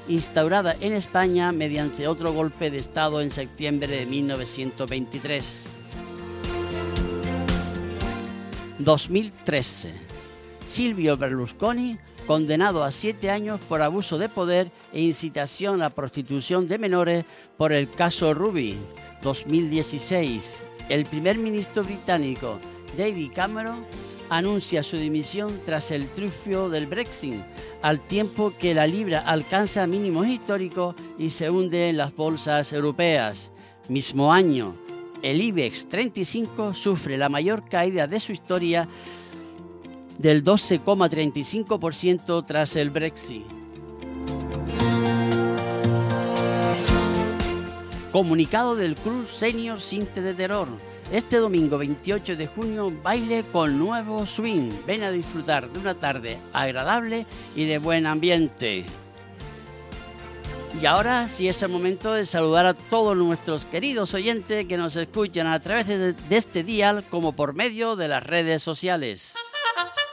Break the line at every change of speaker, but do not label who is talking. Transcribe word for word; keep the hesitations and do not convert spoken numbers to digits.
instaurada en España mediante otro golpe de Estado en septiembre de mil novecientos veintitrés. dos mil trece. Silvio Berlusconi, condenado a siete años por abuso de poder e incitación a la prostitución de menores por el caso Ruby. dos mil dieciséis. El primer ministro británico David Cameron anuncia su dimisión tras el triunfo del Brexit, al tiempo que la libra alcanza mínimos históricos y se hunde en las bolsas europeas. Mismo año, el IBEX treinta y cinco sufre la mayor caída de su historia del doce coma treinta y cinco por ciento tras el Brexit. Comunicado del Club Senior Cinte de Terror. Este domingo veintiocho de junio, baile con nuevo swing. Ven a disfrutar de una tarde agradable y de buen ambiente. Y ahora sí es el momento de saludar a todos nuestros queridos oyentes que nos escuchan a través de, de este dial como por medio de las redes sociales.